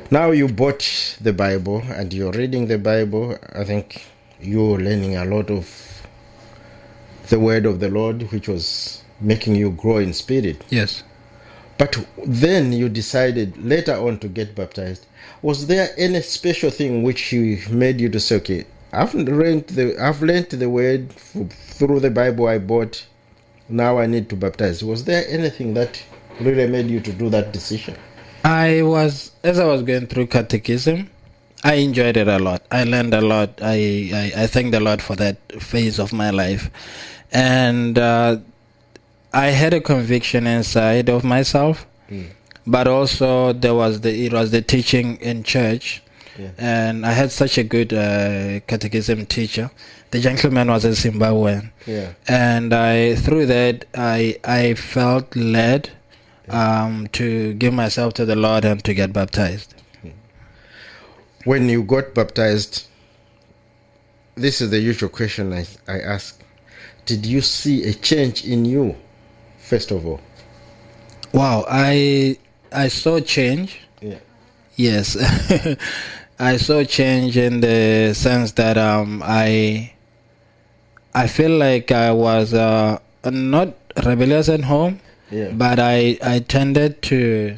Now you bought the Bible and you're reading the Bible. I think you're learning a lot of the word of the Lord, which was making you grow in spirit. Yes. But then you decided later on to get baptized. Was there any special thing which made you to say, okay, I've learned the word through the Bible I bought, now I need to baptize? Was there anything that really made you to do that decision? As I was going through catechism, I enjoyed it a lot. I learned a lot. I thank the Lord for that phase of my life. And I had a conviction inside of myself, but also it was the teaching in church. Yeah. And I had such a good catechism teacher. The gentleman was a Zimbabwean. Yeah. And through that, I felt led to give myself to the Lord and to get baptized. When you got baptized, this is the usual question I ask. Did you see a change in you, first of all? Wow, I saw change. Yeah. Yes. I saw change in the sense that I feel like I was not rebellious at home, but I tended to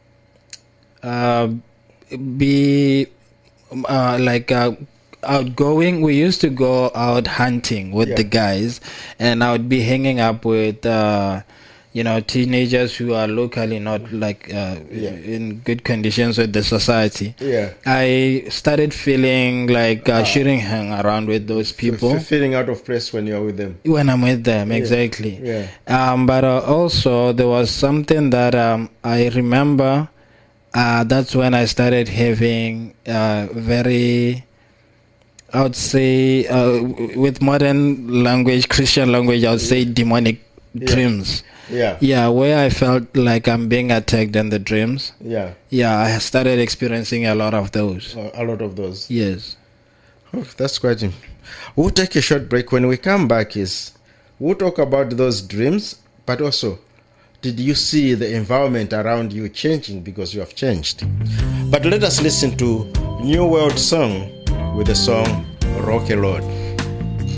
be outgoing. We used to go out hunting with the guys, and I would be hanging up with teenagers who are locally not in good conditions with the society. I started feeling like shouldn't hang around with those people. Feeling out of place when you're with them. When I'm with them, exactly. But also there was something that I remember. That's when I started having very, I would say, with modern language, Christian language, I would say demonic dreams. Yeah, where I felt like I'm being attacked in the dreams. Yeah, I started experiencing a lot of those. A lot of those. Yes. Oh, that's quite. We'll take a short break. When we come back, we'll talk about those dreams, but also, did you see the environment around you changing because you have changed? But let us listen to New World Song with the song Rock a Lord.